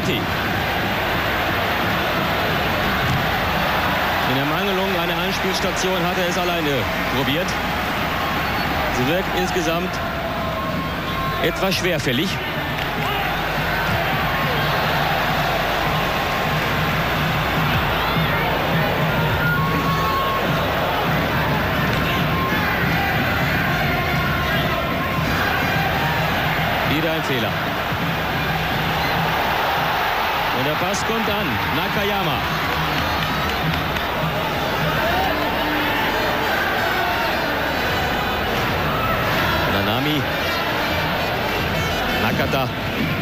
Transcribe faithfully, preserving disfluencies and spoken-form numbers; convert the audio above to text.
Suzuki. In Ermangelung einer Anspielstation hat er es alleine probiert. Sie wirkt insgesamt etwas schwerfällig. Wieder ein Fehler. Und der Pass kommt an. Nakayama. Nanami. Nakata.